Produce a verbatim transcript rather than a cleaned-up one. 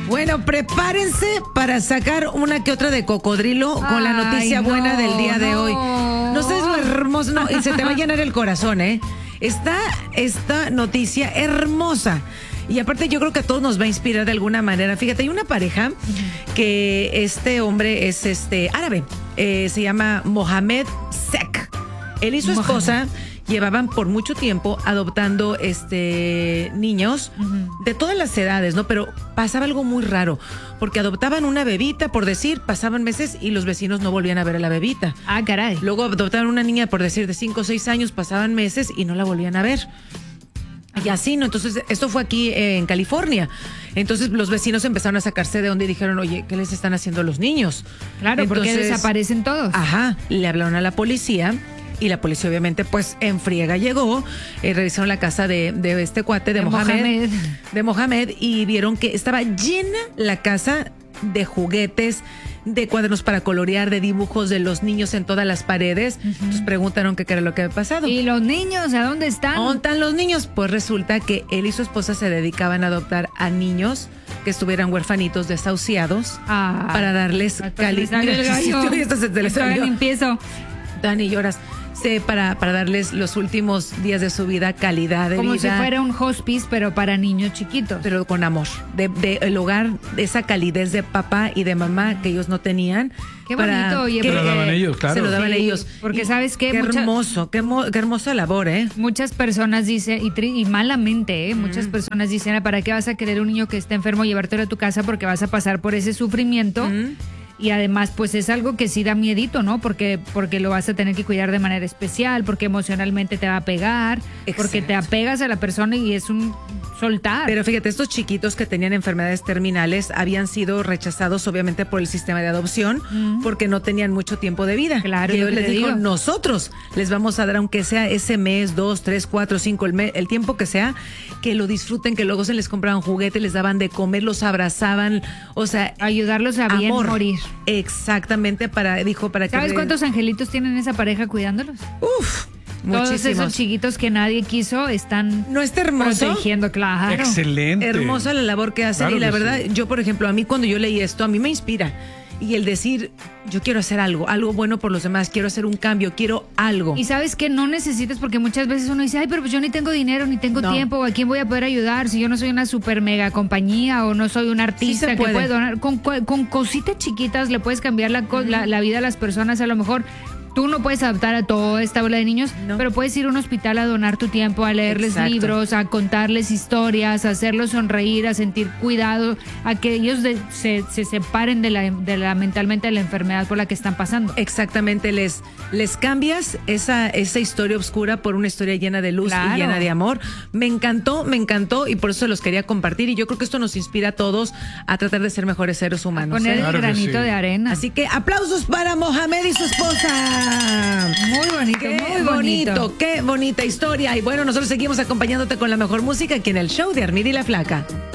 Bueno, prepárense para sacar una que otra de cocodrilo con Ay, la noticia no, buena del día no. de hoy. No sabes lo hermoso, no, y se te va a llenar el corazón, ¿eh? Está esta noticia hermosa. Y aparte yo creo que a todos nos va a inspirar de alguna manera. Fíjate, hay una pareja que este hombre es este árabe, eh, se llama Mohamed Sek. Él y su esposa llevaban por mucho tiempo adoptando este niños uh-huh. de todas las edades, ¿no? Pero pasaba algo muy raro, porque adoptaban una bebita, por decir, pasaban meses y los vecinos no volvían a ver a la bebita. Ah, caray. Luego adoptaban una niña, por decir, de cinco o seis años, pasaban meses y no la volvían a ver. Y así, ¿no? Entonces, esto fue aquí eh, en California. Entonces, los vecinos empezaron a sacarse de onda y dijeron, oye, ¿qué les están haciendo a los niños? Claro, Entonces, porque desaparecen todos. Ajá, le hablaron a la policía. Y la policía obviamente pues en friega llegó, eh, revisaron la casa de, de este cuate, de, de Mohamed, Mohamed, de Mohamed, y vieron que estaba llena la casa de juguetes, de cuadernos para colorear, de dibujos de los niños en todas las paredes. Uh-huh. Entonces preguntaron qué era lo que había pasado. ¿Y los niños? ¿A dónde están? ¿Dónde están los niños? Pues resulta que él y su esposa se dedicaban a adoptar a niños que estuvieran huérfanitos, desahuciados, ah, para darles calidad. Empiezo. Dani, lloras. Sí, para, para darles los últimos días de su vida calidad de Como vida. Como si fuera un hospice, pero para niños chiquitos. Pero con amor. De, de el hogar, de esa calidez de papá y de mamá que ellos no tenían. Qué bonito, oye. Se lo daban ellos, claro. Se lo daban sí, ellos. Porque y sabes qué, qué mucha, hermoso, qué, mo, qué hermosa labor, ¿eh? Muchas personas dicen, y, tri, y malamente, ¿eh? Mm. Muchas personas dicen, ¿para qué vas a querer un niño que esté enfermo y llevártelo a tu casa porque vas a pasar por ese sufrimiento? Mm. Y además, pues es algo que sí da miedito, ¿no? Porque, porque lo vas a tener que cuidar de manera especial, porque emocionalmente te va a pegar, Exacto. porque te apegas a la persona y es un soltar. Pero fíjate, estos chiquitos que tenían enfermedades terminales habían sido rechazados obviamente por el sistema de adopción mm. porque no tenían mucho tiempo de vida. Claro. Y ellos les dijo, nosotros les vamos a dar, aunque sea ese mes, dos, tres, cuatro, cinco, el, mes, el tiempo que sea, que lo disfruten, que luego se les compraban juguetes, les daban de comer, los abrazaban, o sea, ayudarlos a bien amor. morir. Exactamente, para, dijo, para ¿Sabes que... ¿Sabes cuántos angelitos tienen esa pareja cuidándolos? Uf, Todos muchísimos. esos chiquitos que nadie quiso están ¿No está hermoso? protegiendo, claro. Excelente. Hermosa la labor que hacen. Claro y la verdad, sí. yo, por ejemplo, a mí cuando yo leí esto, a mí me inspira. Y el decir, yo quiero hacer algo, algo bueno por los demás, quiero hacer un cambio, quiero algo. Y sabes que no necesitas, porque muchas veces uno dice, ay, pero pues yo ni tengo dinero, ni tengo no. tiempo, ¿a quién voy a poder ayudar? Si yo no soy una super mega compañía o no soy un artista sí que puede donar. Con, con cositas chiquitas le puedes cambiar la, uh-huh. la, la vida a las personas. A lo mejor tú no puedes adaptar a toda esta bola de niños, no. pero puedes ir a un hospital a donar tu tiempo, a leerles Exacto. libros, a contarles historias, a hacerlos sonreír, a sentir cuidado, a que ellos de, se, se separen de la, de la mentalmente de la enfermedad por la que están pasando. Exactamente, les, les cambias esa, esa historia oscura por una historia llena de luz claro. y llena de amor. Me encantó, me encantó y por eso los quería compartir y yo creo que esto nos inspira a todos a tratar de ser mejores seres humanos. A poner ¿eh? el claro granito sí. de arena. Así que aplausos para Mohamed y su esposa. Muy bonito, qué muy bonito. bonito. Qué bonita historia. Y bueno, nosotros seguimos acompañándote con la mejor música aquí en el show de Armida y la Flaca.